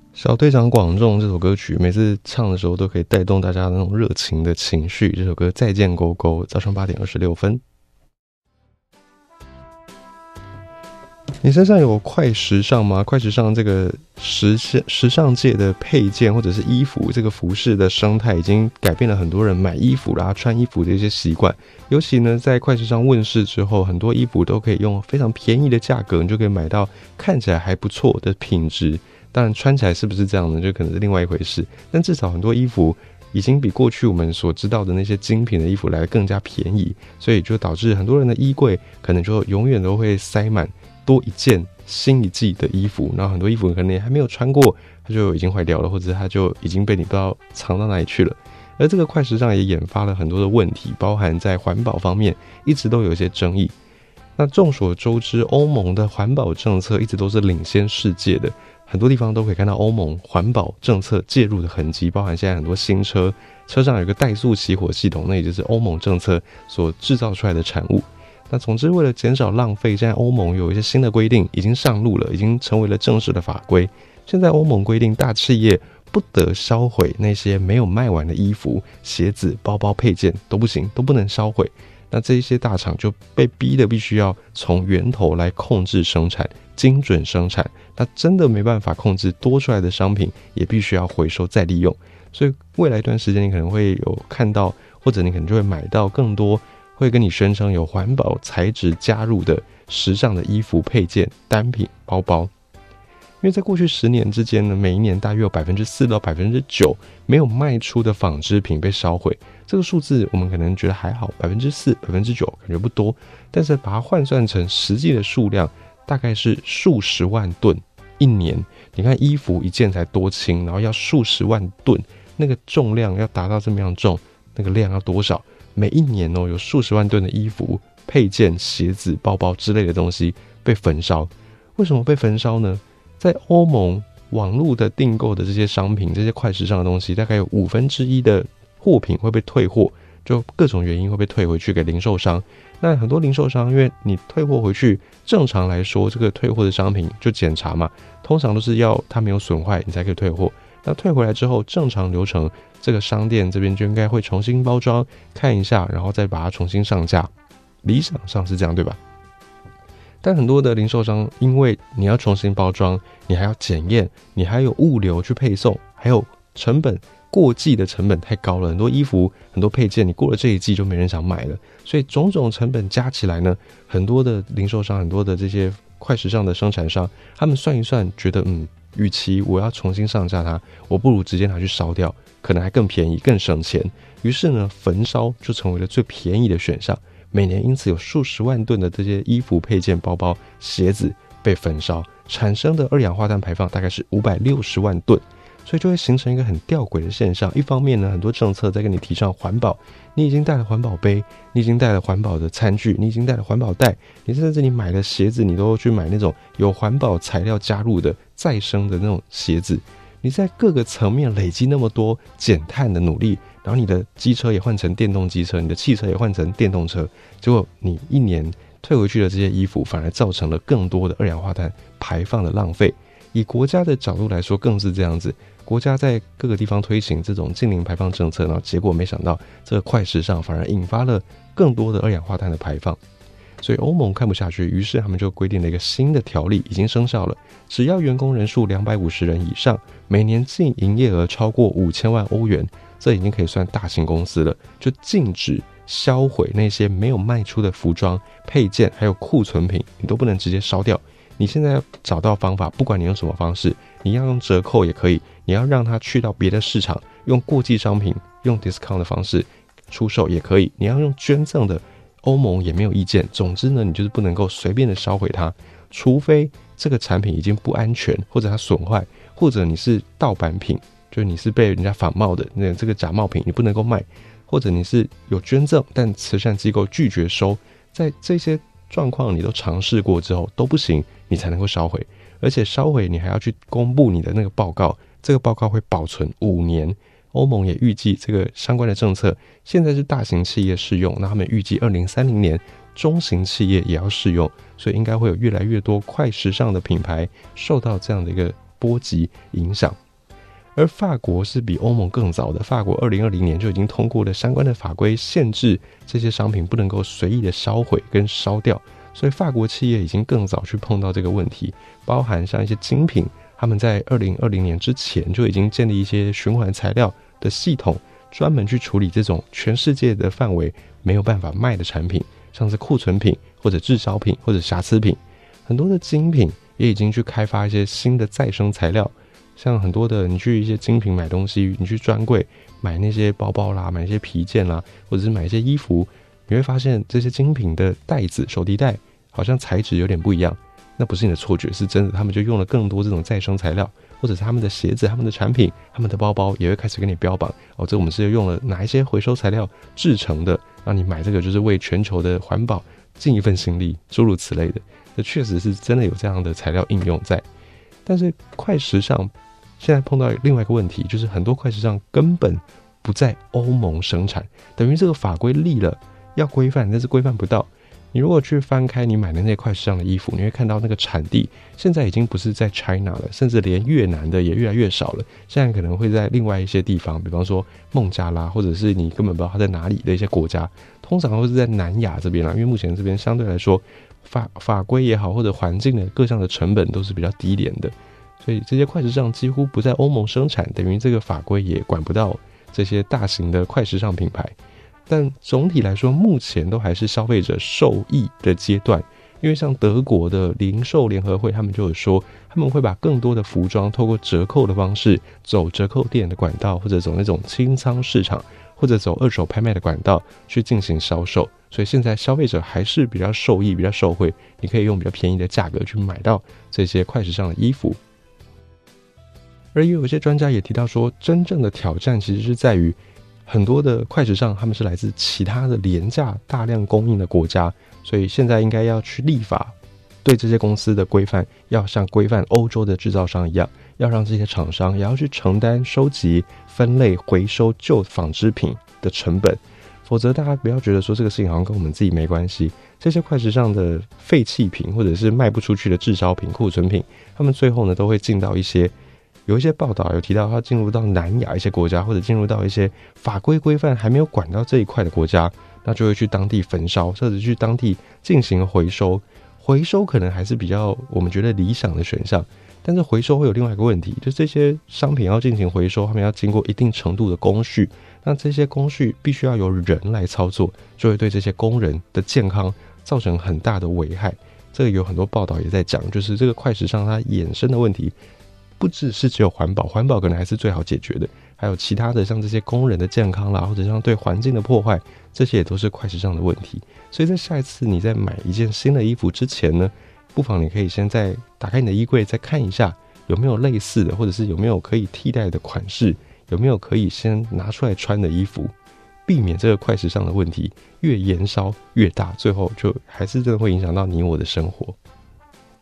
小队长广众这首歌曲，每次唱的时候都可以带动大家的那种热情的情绪。这首歌《再见勾勾》，早上8:26。你身上有快时尚吗？快时尚这个时尚界的配件或者是衣服，这个服饰的生态已经改变了很多人买衣服啦、穿衣服的一些习惯。尤其呢，在快时尚问世之后，很多衣服都可以用非常便宜的价格，你就可以买到看起来还不错的品质。当然，穿起来是不是这样呢？就可能是另外一回事。但至少很多衣服已经比过去我们所知道的那些精品的衣服来得更加便宜，所以就导致很多人的衣柜可能就永远都会塞满多一件新一季的衣服，然后很多衣服可能也还没有穿过，它就已经坏掉了，或者它就已经被你不知道藏到哪里去了。而这个快时尚也引发了很多的问题，包含在环保方面一直都有一些争议。那众所周知，欧盟的环保政策一直都是领先世界的，很多地方都可以看到欧盟环保政策介入的痕迹，包含现在很多新车上有一个怠速起火系统，那也就是欧盟政策所制造出来的产物。那总之，为了减少浪费，现在欧盟有一些新的规定已经上路了，已经成为了正式的法规。现在欧盟规定，大企业不得销毁那些没有卖完的衣服、鞋子、包包、配件都不行，都不能销毁。那这一些大厂就被逼的必须要从源头来控制生产，精准生产。那真的没办法控制多出来的商品，也必须要回收再利用。所以未来一段时间，你可能会有看到，或者你可能就会买到更多会跟你宣称有环保材质加入的时尚的衣服、配件、单品、包包。因为在过去10年之间呢，每一年大约有4%到9%没有卖出的纺织品被烧毁。这个数字我们可能觉得还好，4%、9%感觉不多，但是把它换算成实际的数量，大概是数十万吨一年。你看衣服一件才多轻，然后要数十万吨，那个重量要达到这么样重，那个量要多少？每一年有数十万吨的衣服、配件、鞋子、包包之类的东西被焚烧。为什么被焚烧呢？在欧盟网络的订购的这些商品，这些快时尚的东西，大概有1/5的货品会被退货，就各种原因会被退回去给零售商。那很多零售商，因为你退货回去，正常来说，这个退货的商品就检查嘛，通常都是要它没有损坏，你才可以退货。那退回来之后，正常流程，这个商店这边就应该会重新包装，看一下，然后再把它重新上架。理想上是这样，对吧？但很多的零售商，因为你要重新包装，你还要检验，你还有物流去配送，还有成本，过季的成本太高了，很多衣服、很多配件，你过了这一季就没人想买了。所以种种成本加起来呢，很多的零售商、很多的这些快时尚的生产商，他们算一算，觉得与其我要重新上架它，我不如直接拿去烧掉，可能还更便宜、更省钱。于是呢，焚烧就成为了最便宜的选项。每年因此有数十万吨的这些衣服、配件、包包、鞋子被焚烧，产生的二氧化碳排放大概是560万吨，所以就会形成一个很吊诡的现象。一方面呢，很多政策在跟你提倡环保，你已经带了环保杯，你已经带了环保的餐具，你已经带了环保袋，你甚至你买了鞋子，你都去买那种有环保材料加入的再生的那种鞋子。你在各个层面累积那么多减碳的努力，然后你的机车也换成电动机车，你的汽车也换成电动车，结果你一年退回去的这些衣服反而造成了更多的二氧化碳排放的浪费。以国家的角度来说更是这样子，国家在各个地方推行这种净零排放政策，然后结果没想到这个快时尚反而引发了更多的二氧化碳的排放。所以欧盟看不下去，于是他们就规定了一个新的条例，已经生效了，只要员工人数250人以上，每年净营业额超过5000万欧元，这已经可以算大型公司了，就禁止销毁那些没有卖出的服装、配件还有库存品，你都不能直接烧掉。你现在要找到方法，不管你用什么方式，你要用折扣也可以，你要让它去到别的市场，用过季商品，用 discount 的方式出售也可以，你要用捐赠的，欧盟也没有意见。总之呢，你就是不能够随便的烧毁它，除非这个产品已经不安全，或者它损坏，或者你是盗版品，就是你是被人家仿冒的，那这个假冒品你不能够卖，或者你是有捐赠，但慈善机构拒绝收，在这些状况你都尝试过之后都不行，你才能够烧毁。而且烧毁你还要去公布你的那个报告，这个报告会保存5年。欧盟也预计这个相关的政策现在是大型企业适用，那他们预计2030年中型企业也要适用，所以应该会有越来越多快时尚的品牌受到这样的一个波及影响。而法国是比欧盟更早的，法国2020年就已经通过了相关的法规，限制这些商品不能够随意的烧毁跟烧掉，所以法国企业已经更早去碰到这个问题，包含像一些精品，他们在2020年之前就已经建立一些循环材料的系统，专门去处理这种全世界的范围没有办法卖的产品，像是库存品或者滞销品或者瑕疵品。很多的精品也已经去开发一些新的再生材料，像很多的你去一些精品买东西，你去专柜买那些包包啦，买一些皮件啦，或者是买一些衣服，你会发现这些精品的袋子手提袋好像材质有点不一样，那不是你的错觉，是真的，他们就用了更多这种再生材料，或者是他们的鞋子、他们的产品、他们的包包也会开始跟你标榜这我们是用了哪一些回收材料制成的，让你买这个就是为全球的环保尽一份心力，诸如此类的。这确实是真的有这样的材料应用在。但是快时尚现在碰到另外一个问题，就是很多快时尚根本不在欧盟生产，等于这个法规立了要规范，但是规范不到。你如果去翻开你买的那些快时尚的衣服，你会看到那个产地现在已经不是在 China 了，甚至连越南的也越来越少了，现在可能会在另外一些地方，比方说孟加拉，或者是你根本不知道它在哪里的一些国家，通常都是在南亚这边啦，因为目前这边相对来说法规也好，或者环境的各项的成本都是比较低廉的，所以这些快时尚几乎不在欧盟生产，等于这个法规也管不到这些大型的快时尚品牌。但总体来说，目前都还是消费者受益的阶段，因为像德国的零售联合会，他们就有说，他们会把更多的服装透过折扣的方式，走折扣店的管道，或者走那种清仓市场，或者走二手拍卖的管道去进行销售。所以现在消费者还是比较受益，比较受惠，你可以用比较便宜的价格去买到这些快时尚的衣服。而也有一些专家也提到说，真正的挑战其实是在于很多的快时尚他们是来自其他的廉价大量供应的国家，所以现在应该要去立法，对这些公司的规范要像规范欧洲的制造商一样，要让这些厂商也要去承担收集、分类、回收旧纺织品的成本，否则大家不要觉得说这个事情好像跟我们自己没关系。这些快时尚的废弃品或者是卖不出去的滞销品、库存品，他们最后呢都会进到有一些报道有提到，它进入到南亚一些国家，或者进入到一些法规规范还没有管到这一块的国家，那就会去当地焚烧，或者去当地进行回收。回收可能还是比较我们觉得理想的选项，但是回收会有另外一个问题，就是这些商品要进行回收，他们要经过一定程度的工序，那这些工序必须要由人来操作，就会对这些工人的健康造成很大的危害。这个有很多报道也在讲，就是这个快时尚它衍生的问题不只有环保可能还是最好解决的，还有其他的像这些工人的健康啦，或者像对环境的破坏，这些也都是快时尚的问题。所以在下一次你在买一件新的衣服之前呢，不妨你可以先再打开你的衣柜，再看一下有没有类似的，或者是有没有可以替代的款式，有没有可以先拿出来穿的衣服，避免这个快时尚的问题越延烧越大，最后就还是真的会影响到你我的生活。